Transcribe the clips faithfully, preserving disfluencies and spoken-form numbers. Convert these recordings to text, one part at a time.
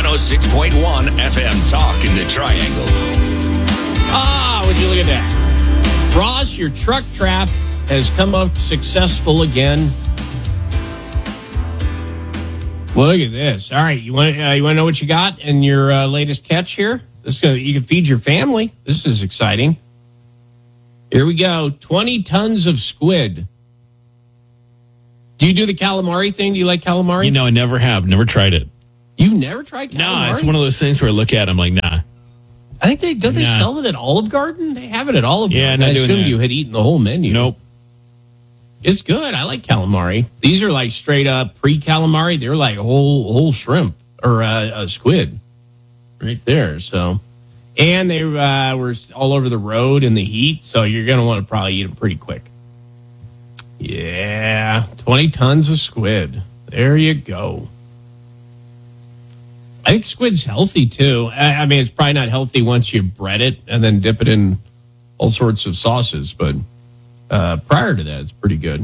oh six point one F M Talk in the Triangle. Ah, would you look at that? Ross, your truck trap has come up successful again. Look at this. All right, you want uh, you want to know what you got in your uh, latest catch here? This is gonna, you can feed your family. This is exciting. Here we go. twenty tons of squid. Do you do the calamari thing? Do you like calamari? You know, I never have. Never tried it. You never tried calamari? No, it's one of those things where I look at it, I'm like, nah. I think they don't they Nah. sell it at Olive Garden? They have it at Olive Yeah, Garden. not I doing assumed that. you had eaten the whole menu. Nope. It's good. I like calamari. These are like straight up pre-calamari. They're like whole whole shrimp or uh, a squid right there. So, and they uh, were all over the road in the heat. So you're going to want to probably eat them pretty quick. Yeah, twenty tons of squid. There you go. I think squid's healthy too. I, I mean, it's probably not healthy once you bread it and then dip it in all sorts of sauces, but uh, prior to that, it's pretty good.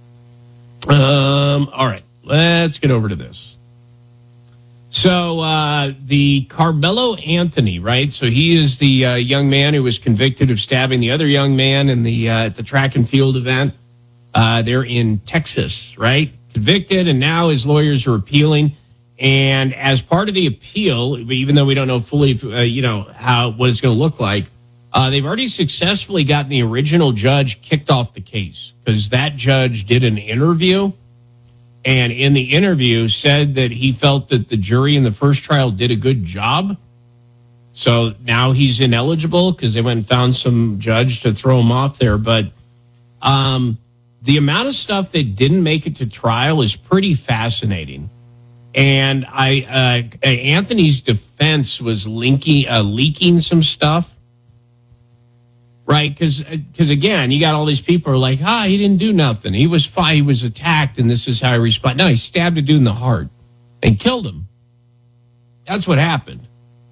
Um, all right, let's get over to this. So uh, the Carmelo Anthony, right? So he is the uh, young man who was convicted of stabbing the other young man in the uh, at the track and field event. Uh, they're in Texas, right? Convicted, and now his lawyers are appealing. And as part of the appeal, even though we don't know fully, uh, you know, how what it's going to look like, uh, they've already successfully gotten the original judge kicked off the case because that judge did an interview, and in the interview said that he felt that the jury in the first trial did a good job. So now he's ineligible because they went and found some judge to throw him off there. But um, the amount of stuff that didn't make it to trial is pretty fascinating. And I, uh, Anthony's defense was linking, uh, leaking some stuff, right? Because, because again, you got all these people who are like, ah, he didn't do nothing. He was fine. He was attacked, and this is how he responded. No, he stabbed a dude in the heart and killed him. That's what happened.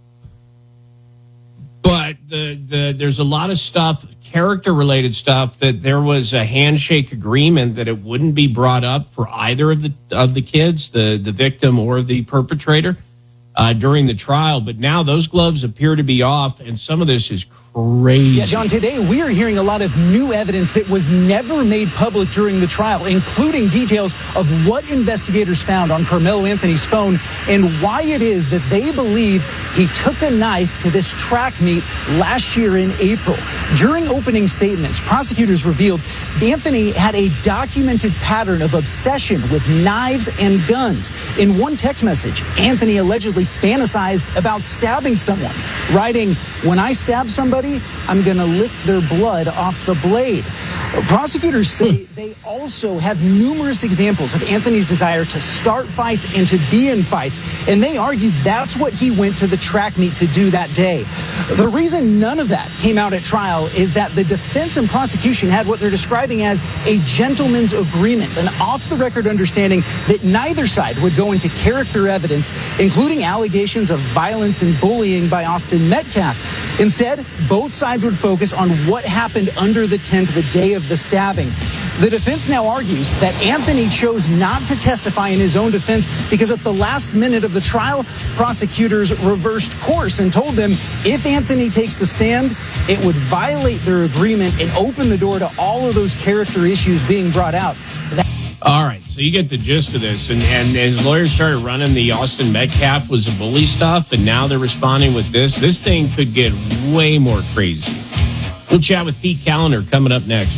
But the, the there's a lot of stuff, character-related stuff, that there was a handshake agreement that it wouldn't be brought up for either of the of the kids, the, the victim or the perpetrator, uh, during the trial. But now those gloves appear to be off, and some of this is crazy. Yeah, John, today we are hearing a lot of new evidence that was never made public during the trial, including details of what investigators found on Carmelo Anthony's phone and why it is that they believe he took a knife to this track meet last year in April. During opening statements, prosecutors revealed Anthony had a documented pattern of obsession with knives and guns. In one text message, Anthony allegedly fantasized about stabbing someone, writing, "When I stab somebody, I'm going to lick their blood off the blade." Prosecutors say they also have numerous examples of Anthony's desire to start fights and to be in fights, and they argue that's what he went to the track meet to do that day. The reason none of that came out at trial is that the defense and prosecution had what they're describing as a gentleman's agreement, an off-the-record understanding that neither side would go into character evidence, including allegations of violence and bullying by Austin Metcalf. Instead, both sides would focus on what happened under the tent the day of the stabbing. The defense now argues that Anthony chose not to testify in his own defense because at the last minute of the trial, prosecutors reversed course and told them if Anthony takes the stand, it would violate their agreement and open the door to all of those character issues being brought out. That- All right, so you get the gist of this. And, and his lawyers started running the Austin Metcalf was a bully stuff, and now they're responding with this. This thing could get way more crazy. We'll chat with Pete Callender coming up next.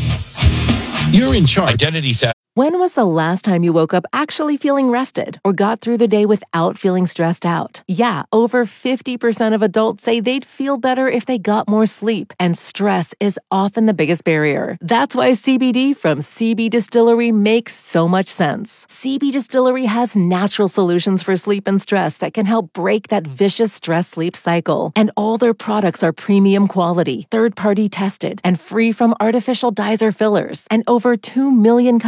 You're in charge. Identity theft. When was the last time you woke up actually feeling rested or got through the day without feeling stressed out? Yeah, over fifty percent of adults say they'd feel better if they got more sleep, and stress is often the biggest barrier. That's why C B D from C B Distillery makes so much sense. C B Distillery has natural solutions for sleep and stress that can help break that vicious stress-sleep cycle. And all their products are premium quality, third-party tested, and free from artificial dyes or fillers. And over two million customers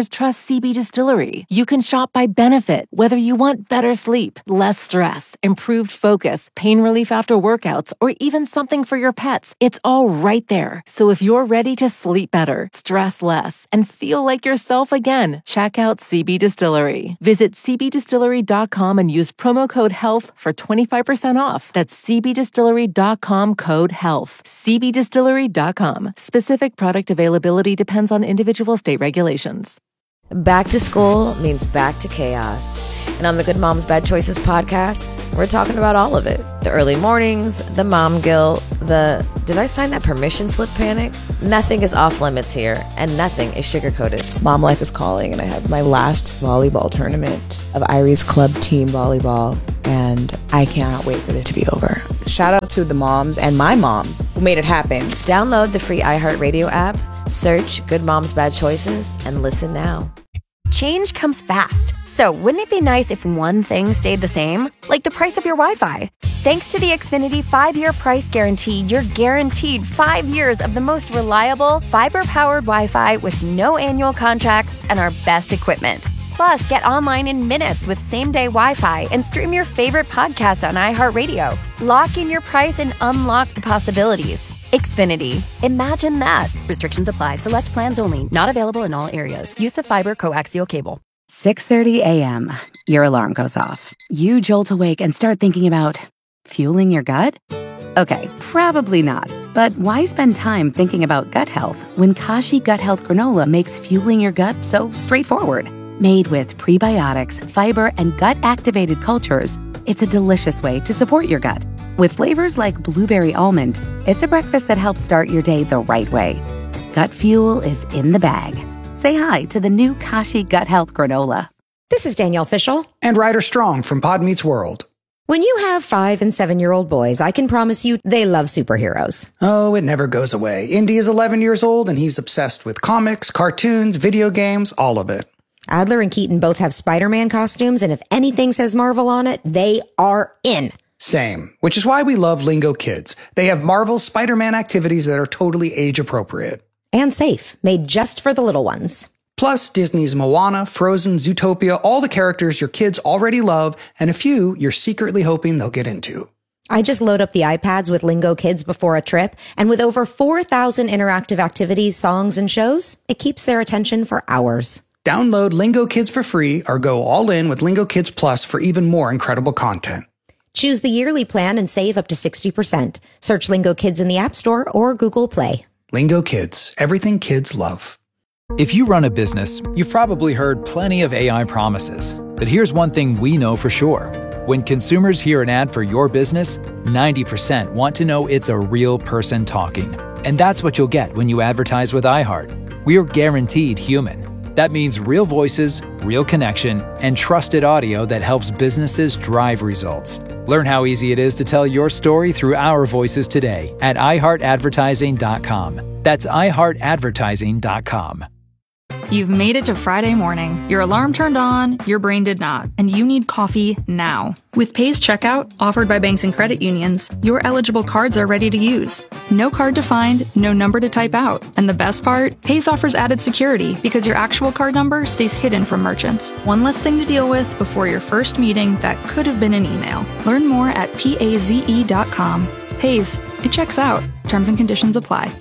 customers trust C B Distillery. You can shop by benefit, whether you want better sleep, less stress, improved focus, pain relief after workouts, or even something for your pets. It's all right there. So if you're ready to sleep better, stress less, and feel like yourself again, check out C B Distillery. Visit c b distillery dot com and use promo code HEALTH for twenty-five percent off. That's c b distillery dot com code HEALTH. c b distillery dot com. Specific product availability depends on individual state regulations. Back to school means back to chaos. And on the Good Moms Bad Choices podcast, we're talking about all of it. The early mornings, the mom guilt, the did I sign that permission slip panic? Nothing is off limits here, and nothing is sugar-coated. Mom life is calling, and I have my last volleyball tournament of Irie's club team volleyball, and I cannot wait for it to be over. Shout out to the moms and my mom who made it happen. Download the free iHeartRadio app, search Good Moms Bad Choices, and listen now. Change comes fast. So wouldn't it be nice if one thing stayed the same? Like the price of your Wi-Fi. Thanks to the Xfinity five-year price guarantee, you're guaranteed five years of the most reliable, fiber-powered Wi-Fi with no annual contracts and our best equipment. Plus, get online in minutes with same-day Wi-Fi and stream your favorite podcast on iHeartRadio. Lock in your price and unlock the possibilities. Xfinity. Imagine that. Restrictions apply. Select plans only. Not available in all areas. Use of fiber coaxial cable. six thirty a.m. Your alarm goes off. You jolt awake and start thinking about fueling your gut? Okay, probably not. But why spend time thinking about gut health when Kashi Gut Health Granola makes fueling your gut so straightforward? Made with prebiotics, fiber, and gut-activated cultures, it's a delicious way to support your gut. With flavors like blueberry almond, it's a breakfast that helps start your day the right way. Gut fuel is in the bag. Say hi to the new Kashi Gut Health Granola. This is Danielle Fishel. And Ryder Strong from Pod Meets World. When you have five and seven-year-old boys, I can promise you they love superheroes. Oh, it never goes away. Indy is eleven years old, and he's obsessed with comics, cartoons, video games, all of it. Adler and Keaton both have Spider-Man costumes, and if anything says Marvel on it, they are in. Same, which is why we love Lingo Kids. They have Marvel's Spider-Man activities that are totally age-appropriate. And safe, made just for the little ones. Plus, Disney's Moana, Frozen, Zootopia, all the characters your kids already love, and a few you're secretly hoping they'll get into. I just load up the iPads with Lingo Kids before a trip, and with over four thousand interactive activities, songs, and shows, it keeps their attention for hours. Download Lingo Kids for free or go all in with Lingo Kids Plus for even more incredible content. Choose the yearly plan and save up to sixty percent. Search Lingo Kids in the App Store or Google Play. Lingo Kids, everything kids love. If you run a business, you've probably heard plenty of A I promises. But here's one thing we know for sure. When consumers hear an ad for your business, ninety percent want to know it's a real person talking. And that's what you'll get when you advertise with iHeart. We're guaranteed human. That means real voices, real connection, and trusted audio that helps businesses drive results. Learn how easy it is to tell your story through our voices today at i heart advertising dot com. That's i heart advertising dot com. You've made it to Friday morning. Your alarm turned on, your brain did not, and you need coffee now. With Pay's checkout, offered by banks and credit unions, your eligible cards are ready to use. No card to find, no number to type out. And the best part, Pay's offers added security because your actual card number stays hidden from merchants. One less thing to deal with before your first meeting that could have been an email. Learn more at paze dot com. Pay's, it checks out. Terms and conditions apply.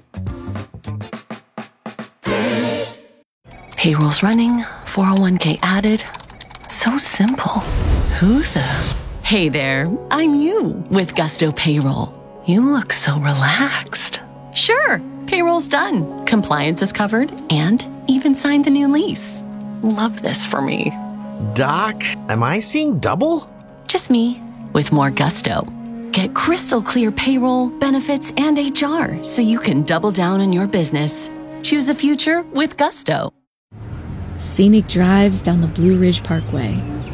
Payroll's running, four oh one k added. So simple. Who the? Hey there, I'm you with Gusto Payroll. You look so relaxed. Sure, payroll's done. Compliance is covered and even signed the new lease. Love this for me. Doc, am I seeing double? Just me with more gusto. Get crystal clear payroll, benefits, and H R so you can double down on your business. Choose the future with Gusto. Scenic drives down the Blue Ridge Parkway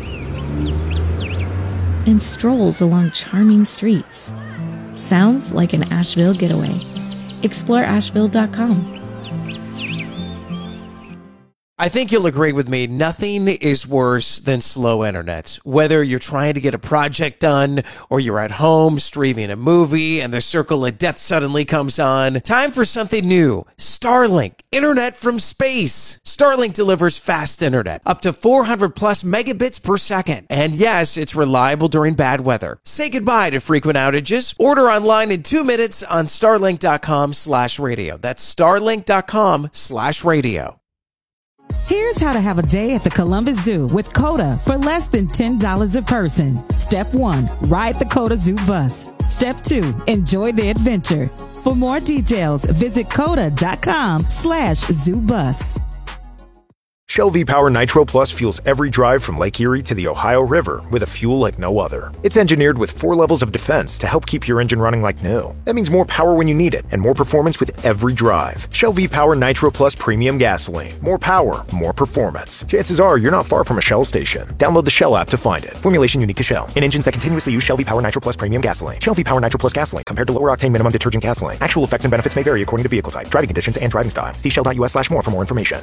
and strolls along charming streets. Sounds like an Asheville getaway. Explore asheville dot com. I think you'll agree with me. Nothing is worse than slow internet. Whether you're trying to get a project done or you're at home streaming a movie and the circle of death suddenly comes on. Time for something new. Starlink. Internet from space. Starlink delivers fast internet. Up to four hundred plus megabits per second. And yes, it's reliable during bad weather. Say goodbye to frequent outages. Order online in two minutes on starlink.com slash radio. That's starlink.com slash radio. Here's how to have a day at the Columbus Zoo with CODA for less than ten dollars a person. Step one, ride the CODA Zoo bus. Step two, enjoy the adventure. For more details, visit coda.com slash zoo bus. Shell V-Power Nitro Plus fuels every drive from Lake Erie to the Ohio River with a fuel like no other. It's engineered with four levels of defense to help keep your engine running like new. That means more power when you need it and more performance with every drive. Shell V-Power Nitro Plus Premium Gasoline. More power, more performance. Chances are you're not far from a Shell station. Download the Shell app to find it. Formulation unique to Shell. In engines that continuously use Shell V-Power Nitro Plus Premium Gasoline. Shell V-Power Nitro Plus Gasoline compared to lower octane minimum detergent gasoline. Actual effects and benefits may vary according to vehicle type, driving conditions, and driving style. See shell.us slash more for more information.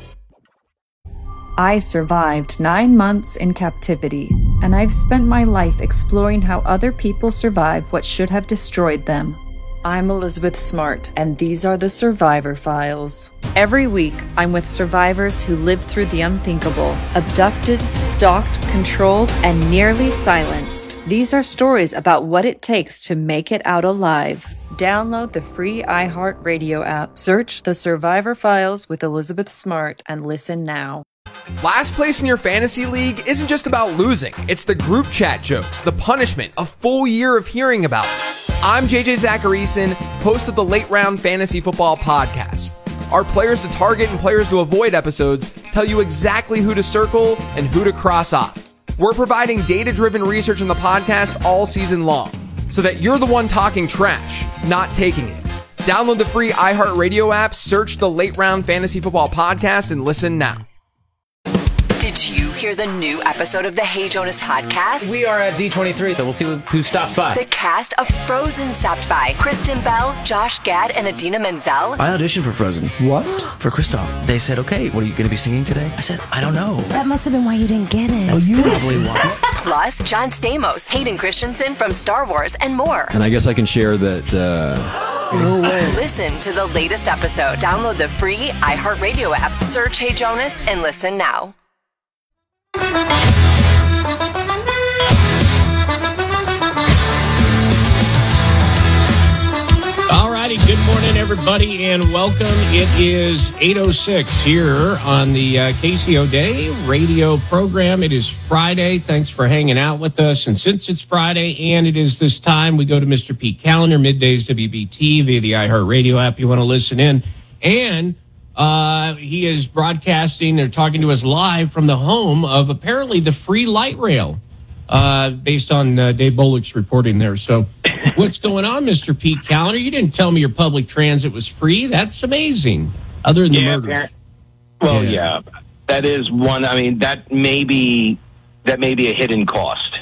I survived nine months in captivity, and I've spent my life exploring how other people survived what should have destroyed them. I'm Elizabeth Smart, and these are the Survivor Files. Every week, I'm with survivors who lived through the unthinkable, abducted, stalked, controlled, and nearly silenced. These are stories about what it takes to make it out alive. Download the free iHeartRadio app, search The Survivor Files with Elizabeth Smart, and listen now. Last place in your fantasy league isn't just about losing. It's the group chat jokes, the punishment, a full year of hearing about it. I'm J J Zacharyson, host of the Late Round Fantasy Football Podcast. Our Players to Target and Players to Avoid episodes tell you exactly who to circle and who to cross off. We're providing data-driven research in the podcast all season long, so that you're the one talking trash, not taking it. Download the free iHeartRadio app, search the Late Round Fantasy Football Podcast, and listen now. Did you hear the new episode of the Hey Jonas podcast? We are at D twenty-three, so we'll see who stops by. The cast of Frozen stopped by. Kristen Bell, Josh Gad, and Adina Menzel. I auditioned for Frozen. What? For Kristoff. They said, okay, what are you going to be singing today? I said, I don't know. That must have been why you didn't get it. That's you probably why. Plus, John Stamos, Hayden Christensen from Star Wars, and more. And I guess I can share that... Uh... No way. Listen to the latest episode. Download the free iHeartRadio app. Search Hey Jonas and listen now. Alrighty, good morning, everybody, and welcome. It is eight oh six here on the uh, K C O Day radio program. It is Friday. Thanks for hanging out with us. And since it's Friday and it is this time, we go to Mister Pete Callender, Middays W B T, via the iHeartRadio app. You want to listen in. And Uh, he is broadcasting or talking to us live from the home of apparently the free light rail, uh, based on uh, Dave Bullock's reporting there. So what's going on, Mister Pete Callender? You didn't tell me your public transit was free. That's amazing. Other than yeah, the murders. Well, yeah. yeah, that is one. I mean, that may be, that may be a hidden cost.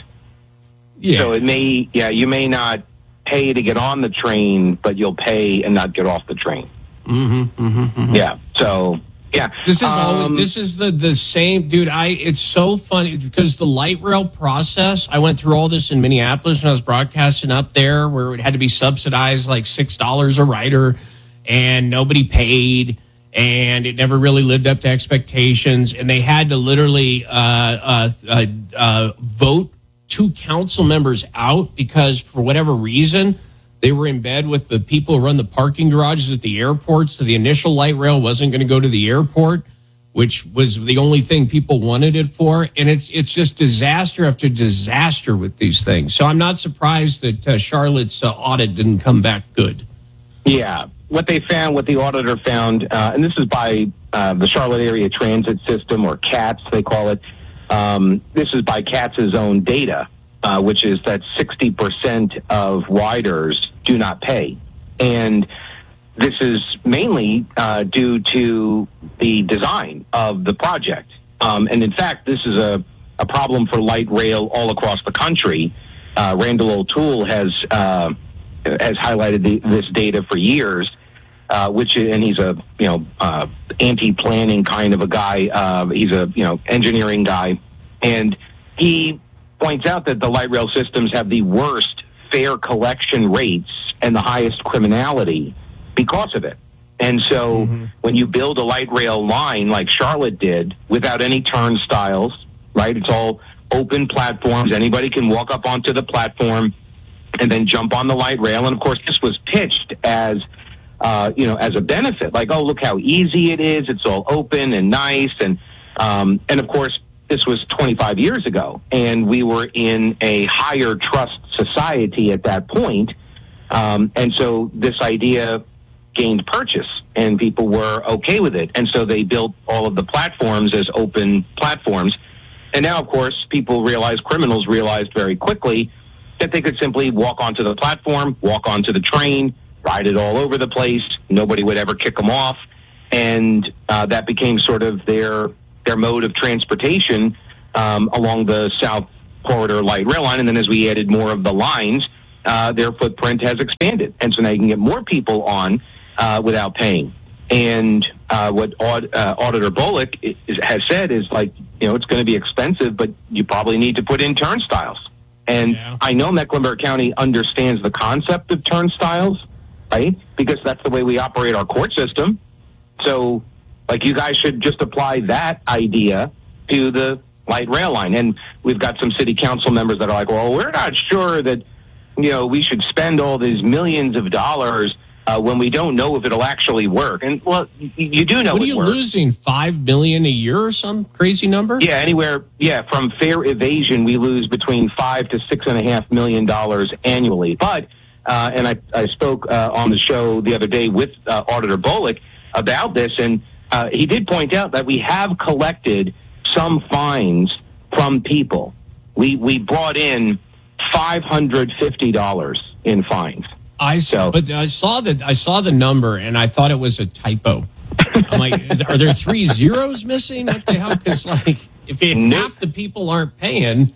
Yeah. So it may, yeah, you may not pay to get on the train, but you'll pay and not get off the train. Mm-hmm, mm-hmm, mm-hmm. Yeah. So yeah, this is um, always, this is the the same, dude. I it's so funny because the light rail process. I went through all this in Minneapolis when I was broadcasting up there, where it had to be subsidized like six dollars a rider, and nobody paid, and it never really lived up to expectations, and they had to literally uh, uh, uh, uh, vote two council members out because for whatever reason. They were in bed with the people who run the parking garages at the airport, so the initial light rail wasn't going to go to the airport, which was the only thing people wanted it for. And it's it's just disaster after disaster with these things. So I'm not surprised that uh, Charlotte's uh, audit didn't come back good. Yeah. What they found, what the auditor found, uh, and this is by uh, the Charlotte Area Transit System, or CATS, they call it. Um, this is by CATS's own data. Uh, which is that sixty percent of riders do not pay. And this is mainly uh, due to the design of the project. Um, and in fact, this is a, a problem for light rail all across the country. Uh, Randall O'Toole has, uh, has highlighted the, this data for years. uh, which and he's a you know uh, anti-planning kind of a guy. Uh, he's a you know engineering guy, and he points out that the light rail systems have the worst fare collection rates and the highest criminality because of it. And so mm-hmm. when you build a light rail line like Charlotte did without any turnstiles, right? It's all open platforms. Anybody can walk up onto the platform and then jump on the light rail. And of course, this was pitched as, uh, you know, as a benefit. Like, oh, look how easy it is. It's all open and nice. And, um, and of course, this was twenty-five years ago, and we were in a higher trust society at that point. Um, and so this idea gained purchase, and people were okay with it. And so they built all of the platforms as open platforms. And now, of course, people realized, criminals realized very quickly that they could simply walk onto the platform, walk onto the train, ride it all over the place. Nobody would ever kick them off. And uh, that became sort of their their mode of transportation um, along the South Corridor light rail line. And then as we added more of the lines, uh, their footprint has expanded. And so now you can get more people on uh, without paying. And uh, what Aud- uh, Auditor Bullock is, has said is, like, you know, it's going to be expensive, but you probably need to put in turnstiles. And yeah. I know Mecklenburg County understands the concept of turnstiles, right? Because that's the way we operate our court system. So, like, you guys should just apply that idea to the light rail line. And we've got some city council members that are like, well, we're not sure that, you know, we should spend all these millions of dollars uh, when we don't know if it'll actually work. And, well, you, you do know what it are you works. losing, five million dollars a year or some crazy number? Yeah, anywhere, yeah, from fare evasion, we lose between five to six and a half million dollars annually. But, uh, and I, I spoke uh, on the show the other day with uh, Auditor Bullock about this, and Uh, he did point out that we have collected some fines from people. We we brought in five hundred fifty dollars in fines. I saw, so, but I saw that I saw the number and I thought it was a typo. I'm like, is, are there three zeros missing? What the hell? Because like, if, if nope. half the people aren't paying,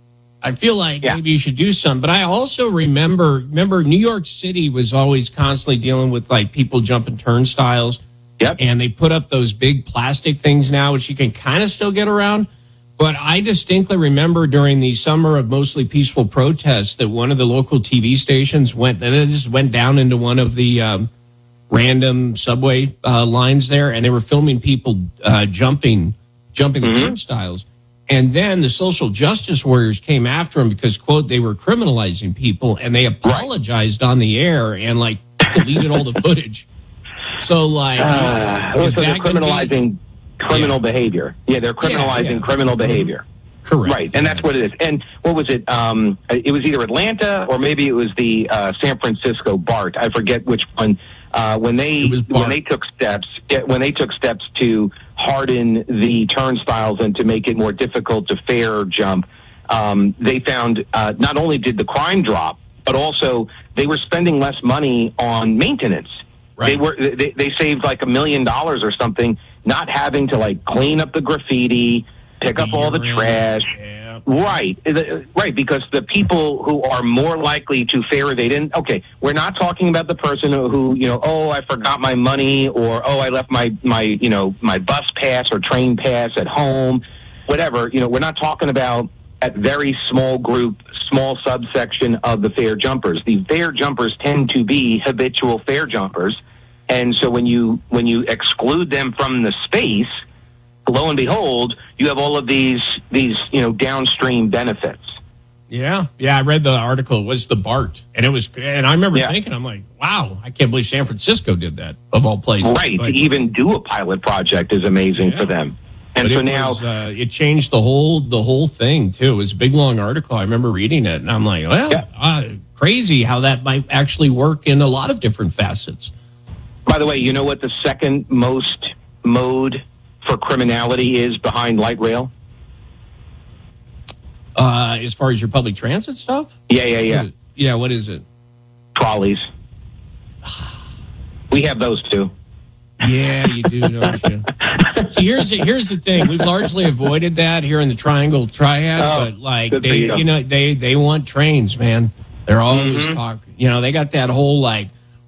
I feel like yeah. maybe you should do something. But I also remember remember New York City was always constantly dealing with like people jumping turnstiles. Yep. And they put up those big plastic things now, which you can kind of still get around. But I distinctly remember during the summer of mostly peaceful protests that one of the local T V stations went, they just went down into one of the um, random subway uh, lines there, and they were filming people uh, jumping, jumping mm-hmm. the turnstiles. And then the social justice warriors came after them because, quote, they were criminalizing people, and they apologized right. on the air and like deleted all the footage. So, like, uh, so they're criminalizing be, criminal yeah. behavior. Yeah, they're criminalizing yeah, yeah. criminal behavior. Correct. Right, and that's what it is. And what was it? Um, it was either Atlanta or maybe it was the uh, San Francisco BART. I forget which one. Uh, when they when they took steps when they took steps to harden the turnstiles and to make it more difficult to fare jump, um, they found uh, not only did the crime drop, but also they were spending less money on maintenance. Right. They were they, they saved like a million dollars or something, not having to like clean up the graffiti, pick up all the trash. Yeah. Right, right, because the people who are more likely to fare evade, and okay, we're not talking about the person who, you know, oh, I forgot my money, or oh, I left my my you know my bus pass or train pass at home, whatever. You know, we're not talking about that very small group, small subsection of the fare jumpers. The fare jumpers tend to be habitual fare jumpers. And so when you when you exclude them from the space, lo and behold, you have all of these these you know downstream benefits. Yeah, yeah. I read the article. It was the BART, and it was, and I remember yeah. thinking, I'm like, wow, I can't believe San Francisco did that of all places. Right. But, to even do a pilot project is amazing yeah. for them. And but so it now was, uh, it changed the whole the whole thing too. It was a big long article. I remember reading it, and I'm like, well, yeah. uh, crazy how that might actually work in a lot of different facets. By the way, you know what the second most mode for criminality is behind light rail? Uh, as far as your public transit stuff? Yeah, yeah, yeah. What yeah, what is it? Trolleys. We have those too. Yeah, you do, don't you? So here's the, here's the thing. We've largely avoided that here in the Triangle Triad, oh, but like they, you know, they, they want trains, man. They're always mm-hmm. talking. You know, they got that whole like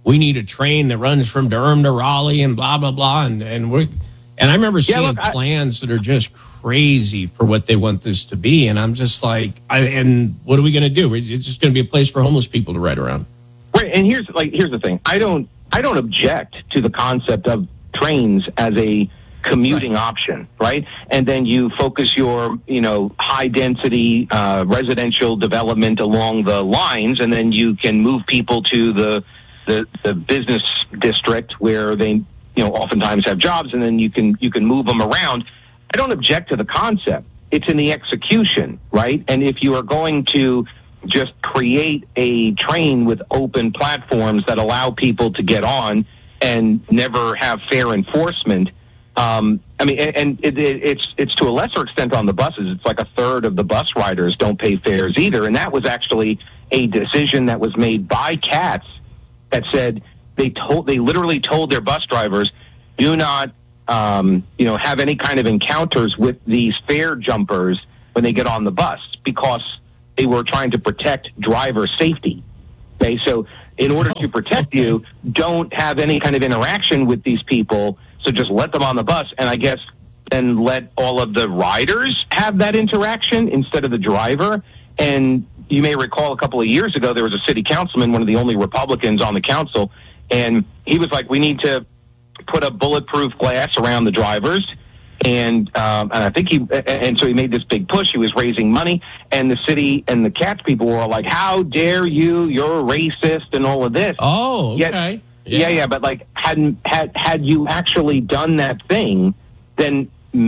we need a train that runs from Durham to Raleigh and blah, blah, blah. And, and we're, and I remember seeing yeah, look, plans I, that are just crazy for what they want this to be. And I'm just like, I, and what are we going to do? It's just going to be a place for homeless people to ride around. Right. And here's like, here's the thing. I don't, I don't object to the concept of trains as a commuting right. option, right? And then you focus your, you know, high density uh, residential development along the lines, and then you can move people to the, the the business district where they, you know, oftentimes have jobs, and then you can you can move them around. I don't object to the concept. It's in the execution, right? And if you are going to just create a train with open platforms that allow people to get on and never have fair enforcement, Um, I mean, and it, it, it's it's to a lesser extent on the buses. It's like a third of the bus riders don't pay fares either, and that was actually a decision that was made by CATS that said they told they literally told their bus drivers, do not um, you know have any kind of encounters with these fare jumpers when they get on the bus, because they were trying to protect driver safety. Okay, so in order to protect you, don't have any kind of interaction with these people. So just let them on the bus, and I guess then let all of the riders have that interaction instead of the driver. And you may recall a couple of years ago, there was a city councilman, one of the only Republicans on the council, and he was like, we need to put a bulletproof glass around the drivers. And, um, and I think he, and so he made this big push. He was raising money, and the city and the CATS people were all like, how dare you, you're a racist and all of this. Oh, okay. Yet, Yeah. yeah, yeah, but like, hadn't had had you actually done that thing, then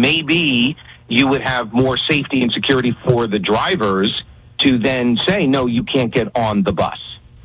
maybe you would have more safety and security for the drivers to then say, no, you can't get on the bus.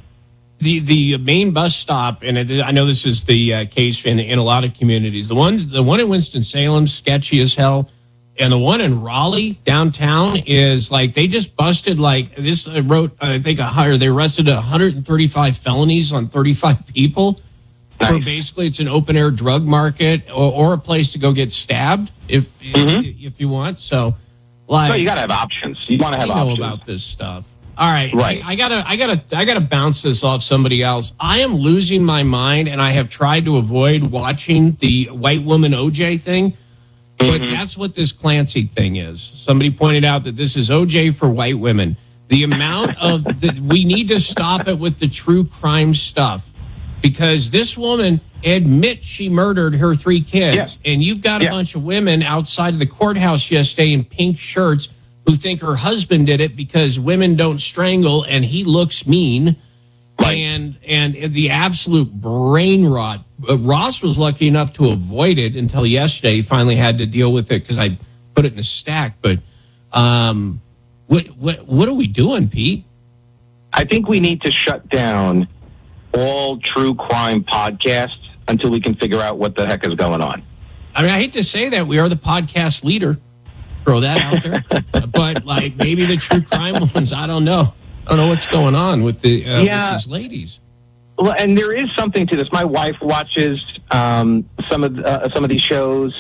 The the main bus stop, and it, I know this is the uh, case in, in a lot of communities. The ones, the one in Winston-Salem, sketchy as hell, and the one in Raleigh downtown is like they just busted like this. I wrote, I think, a higher. They arrested one hundred thirty-five felonies on thirty-five people. Nice. So basically, it's an open air drug market or, or a place to go get stabbed if mm-hmm. if, if you want. So, like, so you got to have options. You want to have I know options about this stuff. All right, right. I, I gotta, I gotta, I gotta bounce this off somebody else. I am losing my mind, and I have tried to avoid watching the white woman O J thing. But mm-hmm. that's what this Clancy thing is. Somebody pointed out that this is O J for white women. The amount of the, we need to stop it with the true crime stuff, because this woman admits she murdered her three kids, yeah. and you've got a yeah. bunch of women outside of the courthouse yesterday in pink shirts who think her husband did it because women don't strangle and he looks mean. Right. And and the absolute brain rot. Uh, Ross was lucky enough to avoid it until yesterday. He finally had to deal with it because I put it in the stack. But um, what what what are we doing, Pete? I think we need to shut down all true crime podcasts until we can figure out what the heck is going on. I mean, I hate to say that we are the podcast leader. Throw that out there. But like maybe the true crime ones, I don't know. I don't know what's going on with the uh, yeah. with these ladies. Well, and there is something to this. My wife watches um, some of uh, some of these shows,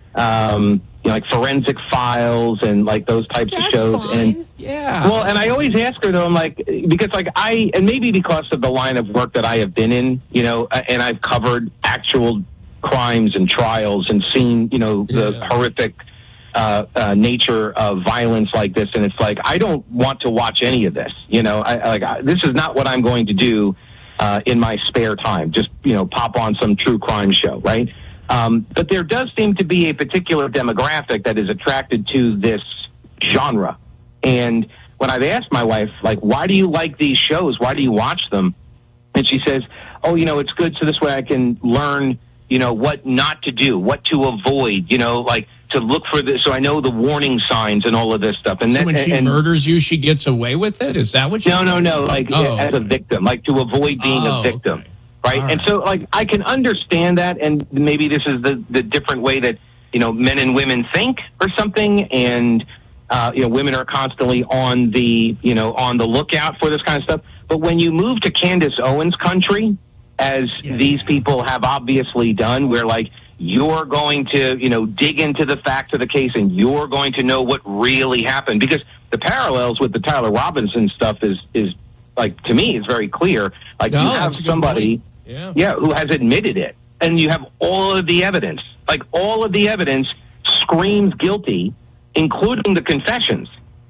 um, you know, like Forensic Files and like those types That's of shows. Fine. And yeah, well, and I always ask her though, I'm like, because like I, and maybe because of the line of work that I have been in, you know, and I've covered actual crimes and trials and seen, you know, the yeah. horrific. Uh, uh, nature of violence like this, and it's like I don't want to watch any of this. You know, I, I, like I, this is not what I'm going to do uh, in my spare time. Just you know, pop on some true crime show, right? Um, but there does seem to be a particular demographic that is attracted to this genre. And when I've asked my wife, like, why do you like these shows? Why do you watch them? And she says, oh, you know, it's good so this way I can learn, you know, what not to do, what to avoid. You know, like. To look for this, so I know the warning signs and all of this stuff. And so then, when she and, murders you, she gets away with it? Is that what you? No, no, no. Like oh, as a victim, like to avoid being oh, a victim, okay. right? right? And so, like, I can understand that, and maybe this is the the different way that you know men and women think, or something. And uh, you know, women are constantly on the you know on the lookout for this kind of stuff. But when you move to Candace Owens country, as yeah. these people have obviously done, where like. You're going to, you know, dig into the facts of the case, and you're going to know what really happened. Because the parallels with the Tyler Robinson stuff is, is like, to me, is very clear. Like, no, you have somebody, Yeah. Yeah, who has admitted it. And you have all of the evidence. Like, all of the evidence screams guilty, including the confessions.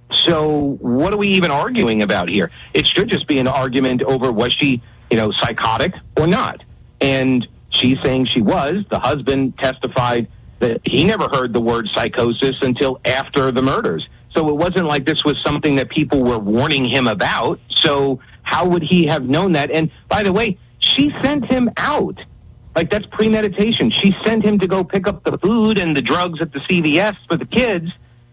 So what are we even arguing about here? It should just be an argument over was she, you know, psychotic or not. And she's saying she was. The husband testified that he never heard the word psychosis until after the murders. So it wasn't like this was something that people were warning him about. So how would he have known that? And by the way, she sent him out. Like, that's premeditation. She sent him to go pick up the food and the drugs at the C V S for the kids.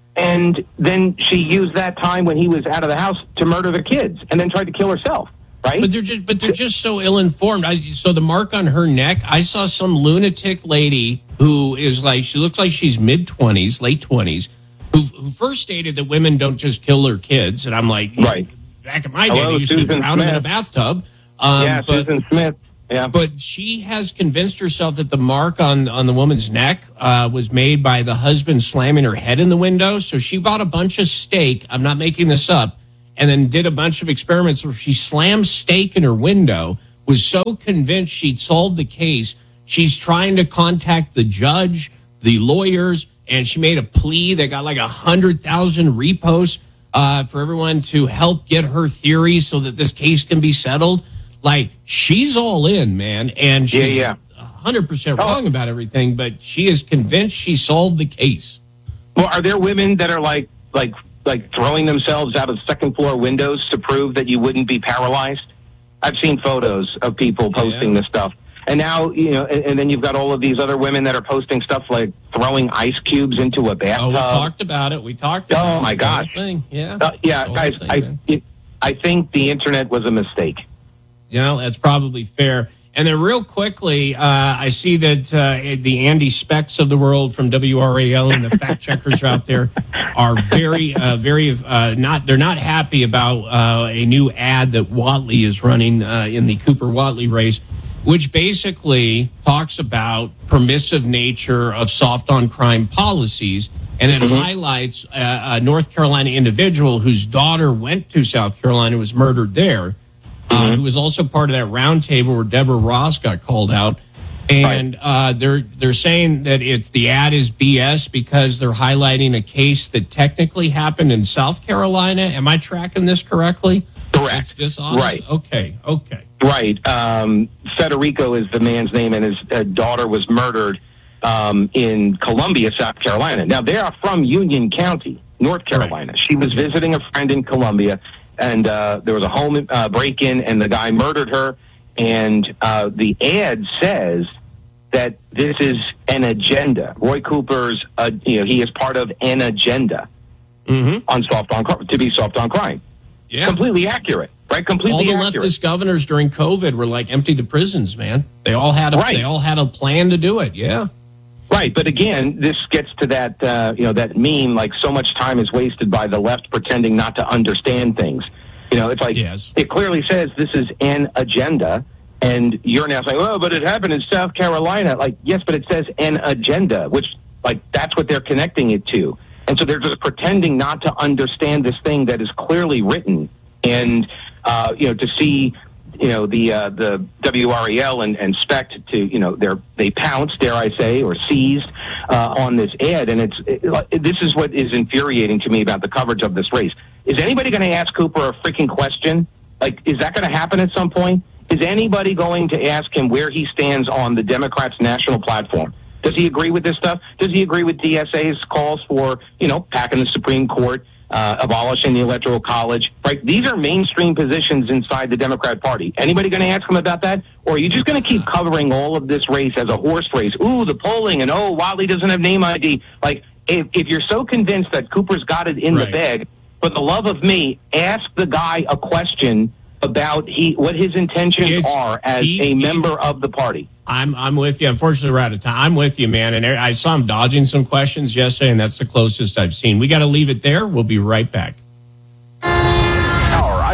And then she used that time when he was out of the house to murder the kids and then tried to kill herself. Right? But they're just but they're just so ill-informed. I, so the mark on her neck, I saw some lunatic lady who is like, she looks like she's mid-twenties, late twenties, who, who first stated that women don't just kill their kids. And I'm like, right. Back in my day, Hello, they used Susan to drown them in a Smith. bathtub. Um, yeah, but, Susan Smith. Yeah. But she has convinced herself that the mark on, on the woman's neck uh, was made by the husband slamming her head in the window. So she bought a bunch of steak. I'm not making this up. And then did a bunch of experiments where she slammed steak in her window, was so convinced she'd solved the case. She's trying to contact the judge, the lawyers, and she made a plea that got like one hundred thousand reposts uh, for everyone to help get her theory so that this case can be settled. Like, she's all in, man, and she's yeah, yeah. one hundred percent wrong about everything, but she is convinced she solved the case. Well, are there women that are like, like, like throwing themselves out of second floor windows to prove that you wouldn't be paralyzed? I've seen photos of people posting Yeah. this stuff. And now, you know, and, and then you've got all of these other women that are posting stuff like throwing ice cubes into a bathtub. Oh, we talked about it. We talked about it. Oh, my It's the whole gosh. thing. Yeah. Uh, yeah, The whole guys, thing, I, man. it, I think the internet was a mistake. You know, that's probably fair. And then real quickly, uh, I see that uh, the Andy Specks of the world from W R A L and the fact checkers out there are very, uh, very uh, not. They're not happy about uh, a new ad that Whatley is running uh, in the Cooper Whatley race, which basically talks about permissive nature of soft on crime policies, and it Mm-hmm. highlights uh, a North Carolina individual whose daughter went to South Carolina and was murdered there. Uh, who was also part of that roundtable where Deborah Ross got called out, and uh, they're they're saying that it's the ad is B S because they're highlighting a case that technically happened in South Carolina. Am I tracking this correctly? Correct. It's dishonest. Right. Okay. Okay. Right. Um, Federico is the man's name, and his uh, daughter was murdered um, in Columbia, South Carolina. Now, they are from Union County, North Carolina. She was visiting a friend in Columbia, and uh, there was a home uh, break-in, and the guy murdered her. And uh, the ad says that this is an agenda. Roy Cooper's, uh, you know, he is part of an agenda Mm-hmm. on soft on cri- to be soft on crime. Yeah. Completely accurate, right? Completely All the accurate. leftist governors during COVID were like, empty the prisons, man. They all had a Right. they all had a plan to do it. Yeah. Right, but again, this gets to that uh, you know that meme. Like, so much time is wasted by the left pretending not to understand things. You know, it's like Yes. it clearly says this is an agenda, and you're now saying, "Oh, but it happened in South Carolina." Like, yes, but it says an agenda, which like that's what they're connecting it to, and so they're just pretending not to understand this thing that is clearly written, and uh, you know to see. You know, the uh, the W R E L and, and SPECT to, you know, they're, they pounced, dare I say, or seized uh, on this ad. And it's it, this is what is infuriating to me about the coverage of this race. Is anybody going to ask Cooper a freaking question? Like, is that going to happen at some point? Is anybody going to ask him where he stands on the Democrats' national platform? Does he agree with this stuff? Does he agree with D S A's calls for, you know, packing the Supreme Court? Uh, abolishing the Electoral College, right? These are mainstream positions inside the Democrat Party. Anybody going to ask him about that? Or are you just going to keep covering all of this race as a horse race? Ooh, the polling, and oh, Whatley doesn't have name I D. Like, if, if you're so convinced that Cooper's got it in Right. the bag, for the love of me, ask the guy a question about he what his intentions It's- are as he- a member of the party. I'm I'm with you. Unfortunately, we're out of time. I'm with you, man. And I saw him dodging some questions yesterday, and that's the closest I've seen. We got to leave it there. We'll be right back. Our iHeart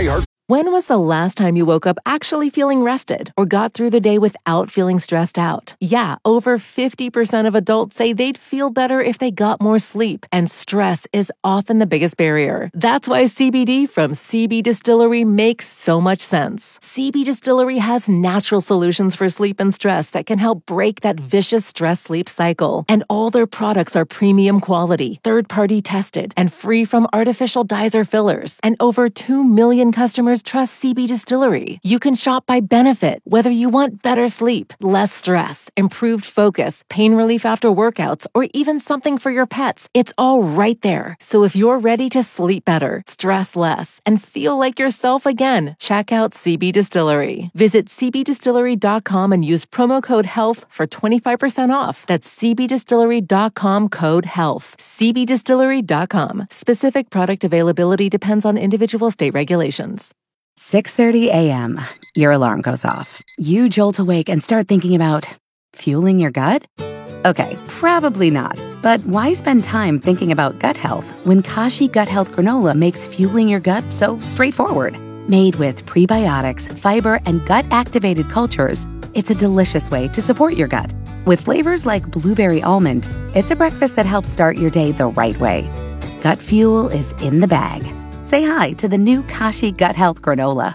When was the last time you woke up actually feeling rested or got through the day without feeling stressed out? Yeah, over fifty percent of adults say they'd feel better if they got more sleep, and stress is often the biggest barrier. That's why C B D from C B Distillery makes so much sense. C B Distillery has natural solutions for sleep and stress that can help break that vicious stress-sleep cycle. And all their products are premium quality, third-party tested, and free from artificial dyes or fillers. And over two million customers trust C B Distillery. You can shop by benefit, whether you want better sleep, less stress, improved focus, pain relief after workouts, or even something for your pets. It's all right there. So if you're ready to sleep better, stress less, and feel like yourself again, check out C B Distillery. Visit c b distillery dot com and use promo code HEALTH for twenty-five percent off. That's c b distillery dot com code HEALTH. c b distillery dot com. Specific product availability depends on individual state regulations. six thirty a.m. Your alarm goes off. You jolt awake and start thinking about fueling your gut? Okay, probably not. But why spend time thinking about gut health when Kashi Gut Health Granola makes fueling your gut so straightforward? Made with prebiotics, fiber, and gut-activated cultures, it's a delicious way to support your gut. With flavors like blueberry almond, it's a breakfast that helps start your day the right way. Gut fuel is in the bag. Say hi to the new Kashi Gut Health Granola.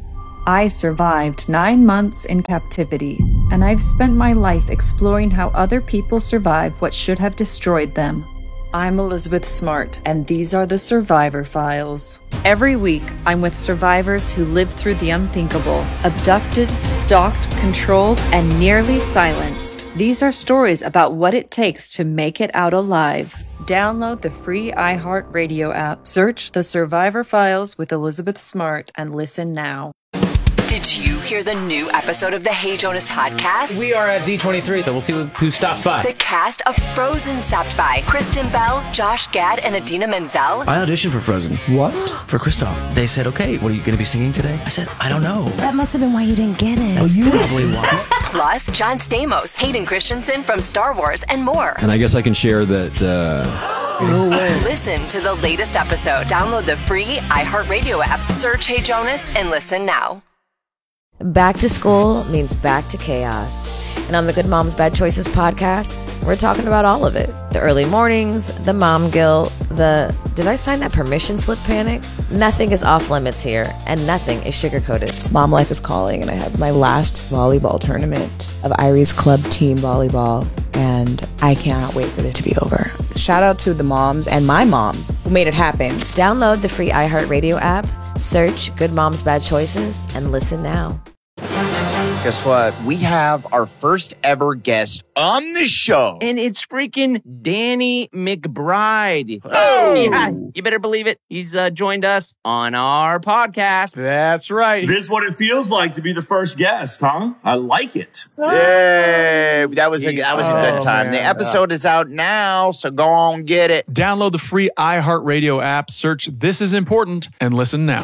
I survived nine months in captivity, and I've spent my life exploring how other people survive what should have destroyed them. I'm Elizabeth Smart, and these are the Survivor Files. Every week, I'm with survivors who lived through the unthinkable, abducted, stalked, controlled, and nearly silenced. These are stories about what it takes to make it out alive. Download the free iHeartRadio app, search The Survivor Files with Elizabeth Smart, and listen now. Did you hear the new episode of the Hey Jonas podcast? We are at D twenty-three, so we'll see who stops by. The cast of Frozen stopped by. Kristen Bell, Josh Gad, and Adina Menzel. I auditioned for Frozen. What? For Kristoff. They said, okay, what are you going to be singing today? I said, I don't know. That must have been why you didn't get it. That's probably why. Plus, John Stamos, Hayden Christensen from Star Wars, and more. And I guess I can share that... Uh, no way. Listen to the latest episode. Download the free iHeartRadio app. Search Hey Jonas and listen now. Back to school means back to chaos. And on the Good Moms Bad Choices podcast, we're talking about all of it. The early mornings, the mom guilt, the did I sign that permission slip panic? Nothing is off limits here, and nothing is sugar-coated. Mom life is calling, and I have my last volleyball tournament of Irie's club team volleyball, and I cannot wait for it to be over. Shout out to the moms and my mom who made it happen. Download the free iHeartRadio app, search Good Moms Bad Choices, and listen now. Guess what? We have our first ever guest on the show. And it's freaking Danny McBride. Oh! Yeah, you better believe it. He's uh, joined us on our podcast. That's right. This is what it feels like to be the first guest, huh? I like it. Yay! That was a, that was a good time. Oh, the episode is out now, so go on, get it. Download the free iHeartRadio app, search This Is Important, and listen now.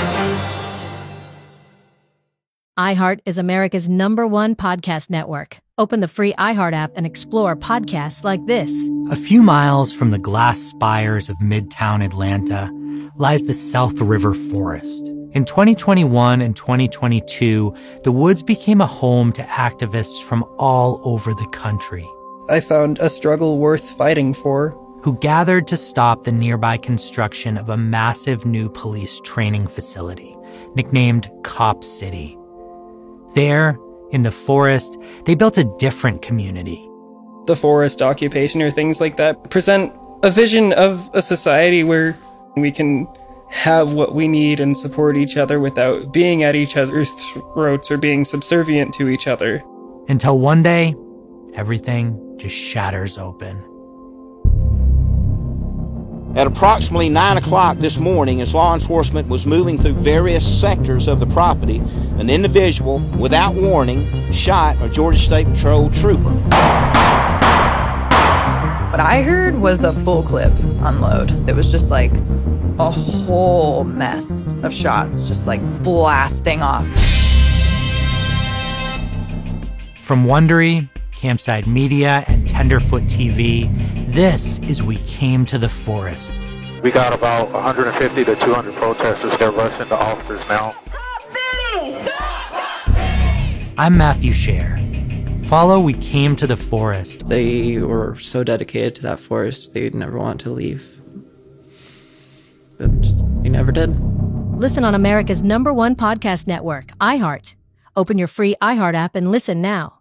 iHeart is America's number one podcast network. Open the free iHeart app and explore podcasts like this. A few miles from the glass spires of Midtown Atlanta lies the South River Forest. In twenty twenty-one and twenty twenty-two, the woods became a home to activists from all over the country. I found a struggle worth fighting for. Who gathered to stop the nearby construction of a massive new police training facility, nicknamed Cop City. There, in the forest, they built a different community. The forest occupation or things like that present a vision of a society where we can have what we need and support each other without being at each other's throats or being subservient to each other. Until one day, everything just shatters open. At approximately nine o'clock this morning, as law enforcement was moving through various sectors of the property, an individual, without warning, shot a Georgia State Patrol trooper. What I heard was a full clip unload. It was just like a whole mess of shots, just like blasting off. From Wondery, Campside Media, and Tenderfoot T V, this is We Came to the Forest. We got about one hundred fifty to two hundred protesters. They're rushing the officers now. I'm Matthew Scher. Follow We Came to the Forest. They were so dedicated to that forest, they never wanted to leave. But they never did. Listen on America's number one podcast network, iHeart. Open your free iHeart app and listen now.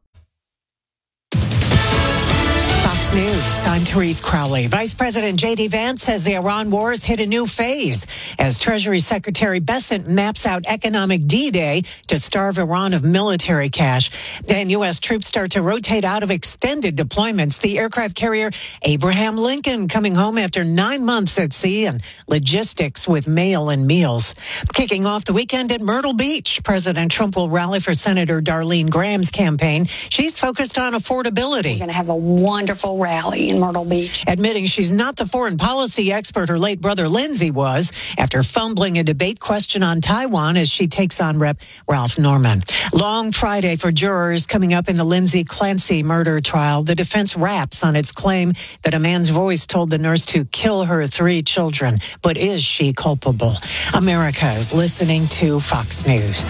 Fox News, I'm Therese Crowley. Vice President J D. Vance says the Iran war has hit a new phase as Treasury Secretary Bessent maps out economic D-Day to starve Iran of military cash. Then U S troops start to rotate out of extended deployments. The aircraft carrier Abraham Lincoln coming home after nine months at sea and logistics with mail and meals. Kicking off the weekend at Myrtle Beach, President Trump will rally for Senator Darlene Graham's campaign. She's focused on affordability. We're going to have a wonderful rally in Myrtle Beach. Admitting she's not the foreign policy expert her late brother Lindsey was after fumbling a debate question on Taiwan as she takes on Rep Ralph Norman. Long Friday for jurors coming up in the Lindsay Clancy murder trial. The defense raps on its claim that a man's voice told the nurse to kill her three children. But is she culpable? America is listening to Fox News.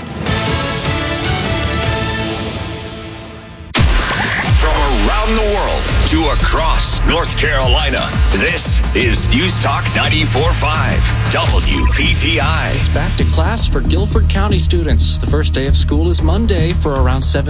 From around the world to across North Carolina, this is News Talk ninety-four point five W P T I. It's back to class for Guilford County students. The first day of school is Monday for around seven